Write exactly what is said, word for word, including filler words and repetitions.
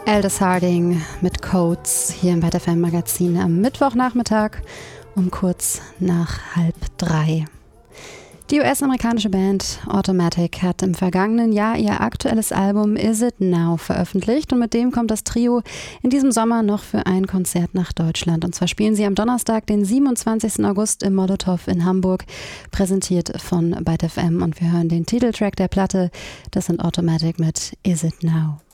Aldous Harding mit Codes hier im Byte F M Magazin am Mittwochnachmittag um kurz nach halb drei. Die U S-amerikanische Band Automatic hat im vergangenen Jahr ihr aktuelles Album Is It Now veröffentlicht und mit dem kommt das Trio in diesem Sommer noch für ein Konzert nach Deutschland. Und zwar spielen sie am Donnerstag, den siebenundzwanzigsten August im Molotow in Hamburg, präsentiert von Byte F M, und wir hören den Titeltrack der Platte. Das sind Automatic mit Is It Now.